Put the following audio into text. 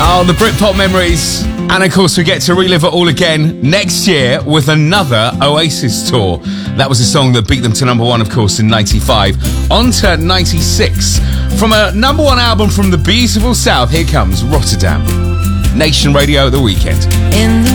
Oh, the Britpop memories. And of course, we get to relive it all again next year with another Oasis tour. That was a song that beat them to number one, of course, in 95. On to 96. From a number one album from the beautiful South, here comes Rotterdam. Nation Radio at the weekend.